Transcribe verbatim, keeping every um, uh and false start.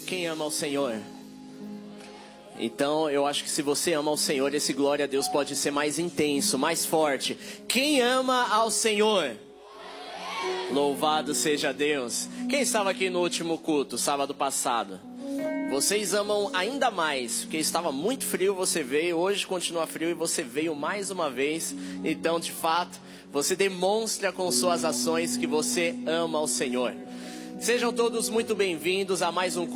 Quem ama o Senhor? Então eu acho que se você ama o Senhor, esse glória a Deus pode ser mais intenso, mais forte. Quem ama ao Senhor? Louvado seja Deus. Quem estava aqui no último culto, sábado passado? Vocês amam ainda mais, porque estava muito frio, você veio, hoje continua frio e você veio mais uma vez. Então, de fato, você demonstra com suas ações que você ama ao Senhor. Sejam todos muito bem-vindos a mais um culto.